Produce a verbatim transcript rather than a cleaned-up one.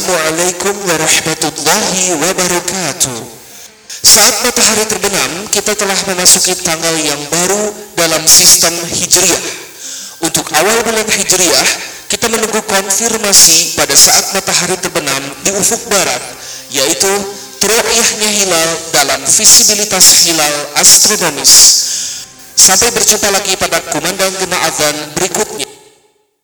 Assalamualaikum warahmatullahi wabarakatuh. Saat matahari terbenam, kita telah memasuki tanggal yang baru dalam sistem Hijriah. Untuk awal bulan Hijriah, kita menunggu konfirmasi pada saat matahari terbenam di ufuk barat, yaitu ru'yahnya hilal dalam visibilitas hilal astronomis. Sampai berjumpa lagi pada kumandang gema azan berikutnya.